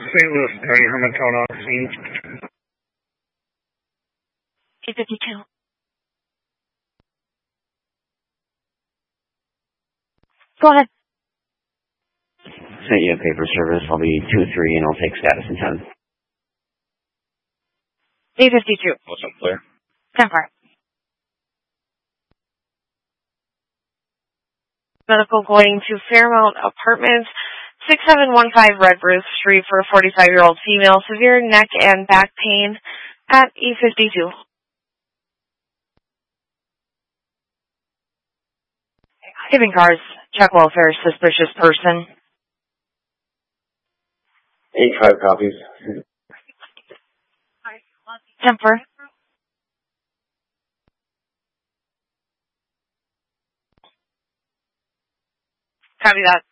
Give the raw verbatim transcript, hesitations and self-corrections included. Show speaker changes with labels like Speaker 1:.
Speaker 1: Saint Louis, Attorney Herman on scene.
Speaker 2: eight fifty-two. Go ahead.
Speaker 3: Sent you a paper service. I'll be two three and I'll take status in ten.
Speaker 2: eight fifty-two.
Speaker 4: What's up, clear?
Speaker 2: ten four. Medical going to Fairmount Apartments, six seven one five Red Roof Street for a forty-five-year-old female, severe neck and back pain at eight fifty-two. Giving cars, check welfare, suspicious person.
Speaker 3: eight five copies.
Speaker 2: Temper. Copy that.